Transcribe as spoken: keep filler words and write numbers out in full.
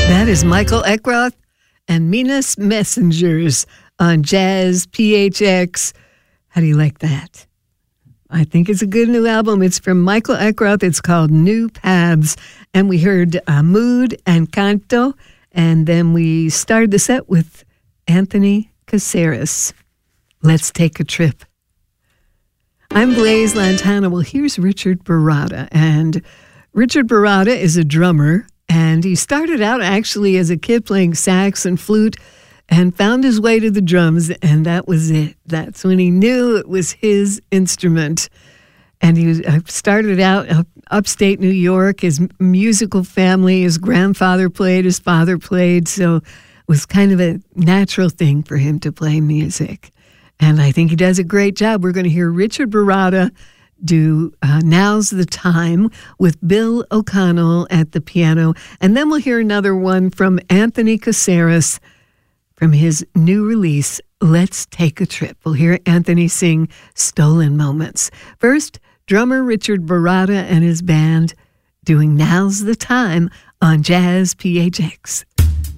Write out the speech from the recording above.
That is Michael Eckroth and Minas Messengers on Jazz P H X. How do you like that? I think it's a good new album. It's from Michael Eckroth. It's called New Paths. And we heard uh, Mood and Canto. And then we started the set with Anthony Caceres. Let's take a trip. I'm Blaise Lantana. Well, here's Richard Baratta. And Richard Baratta is a drummer. And he started out actually as a kid playing sax and flute and found his way to the drums, and that was it. That's when he knew it was his instrument. And he was, uh, started out up, upstate New York. His musical family, his grandfather played, his father played, so it was kind of a natural thing for him to play music. And I think he does a great job. We're going to hear Richard Baratta do uh, Now's the Time with Bill O'Connell at the piano. And then we'll hear another one from Anthony Caceres from his new release, Let's Take a Trip. We'll hear Anthony sing Stolen Moments. First, drummer Richard Baratta and his band doing Now's the Time on Jazz P H X.